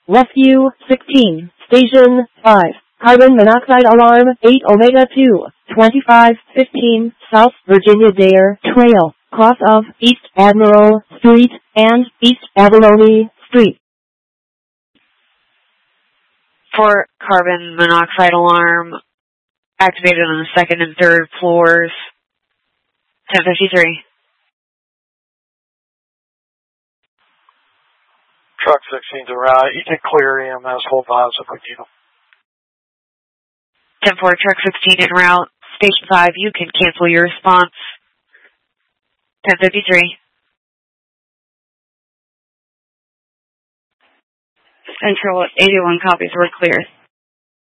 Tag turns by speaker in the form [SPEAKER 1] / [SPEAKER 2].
[SPEAKER 1] Rescue 16, Station 5, carbon monoxide alarm 8 Omega 2, 2515 South Virginia Dare Trail, cross of East Admiral Street and East Abalone Street.
[SPEAKER 2] For carbon monoxide alarm, activated on the second and third floors, 1053.
[SPEAKER 3] Truck 16 to route. You can clear EMS, hold vibes if we need them.
[SPEAKER 2] 10-4, truck 16 en route. Station 5, you can cancel your response. 1053.
[SPEAKER 4] Central 81 copies, we're clear.